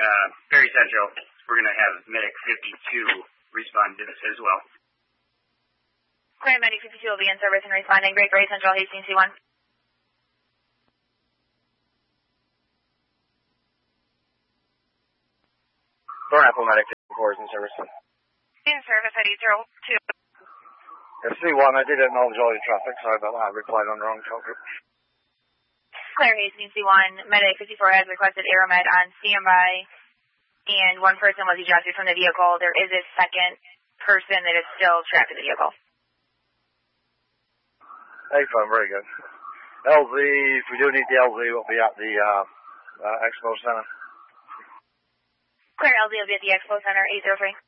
Perry Central. We're going to have Medic 52 respond to this as well. Clear, Medic 52 will be in service and responding. Great Perry Central, Hastings C1. Apple Medic 54 is in service. In service at 802. C1, I did acknowledge all your traffic. Sorry about that. I replied on the wrong call group. Clear, Hastings C1. Medic 54 has requested Aeromed on standby, and one person was ejected from the vehicle. There is a second person that is still trapped in the vehicle. Hey, fine, very good. LZ, if we do need the LZ, we'll be at the Expo Center. Clear, LZ will be at the Expo Center, 803.